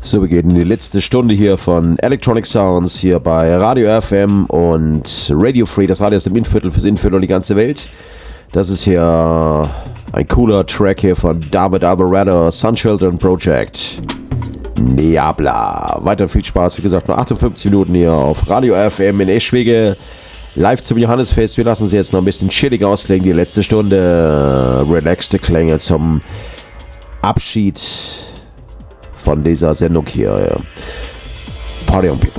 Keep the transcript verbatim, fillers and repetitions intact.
So, wir gehen in die letzte Stunde hier von Electronic Sounds hier bei Radio F M und Radio Free, das Radio aus dem Innviertel fürs Innviertel und die ganze Welt. Das ist hier ein cooler Track hier von David Alvarado, Sun Children Project, Niebla. Weiter viel Spaß, wie gesagt, noch achtundfünfzig Minuten hier auf Radio F M in Eschwege. Live zum Johannesfest. Wir lassen sie jetzt noch ein bisschen chillig ausklingen, die letzte Stunde. Relaxte Klänge zum Abschied von dieser Sendung hier. Party on, people.